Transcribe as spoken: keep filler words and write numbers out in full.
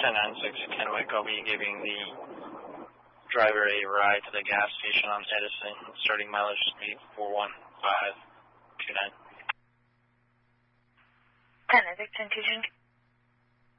ten ninety-six Kennewick. I'll be giving the driver a ride to the gas station on Edison. Starting mileage will be four one five two nine. ten ninety-six, ten two.